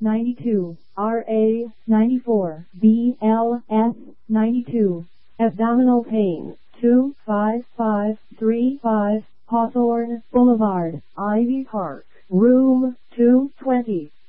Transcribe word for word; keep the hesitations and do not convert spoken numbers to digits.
ninety-two, R A ninety-four, B L S ninety-two. Abdominal pain, two five five three five, Hawthorne Boulevard, Ivy Park, room two twenty.